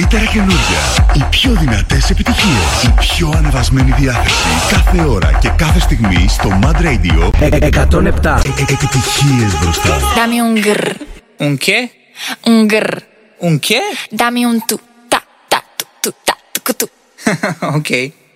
καλύτερα καινούργια, οι πιο δυνατές επιτυχίες, η πιο ανεβασμένη διάθεση κάθε ώρα και κάθε στιγμή στο Mad Radio 107. Επιτυχίες μπροστά. Dame un grr. Un qué? Un grr. Un qué? Dame un tu ta ta tu tu ta tu tu. Ok.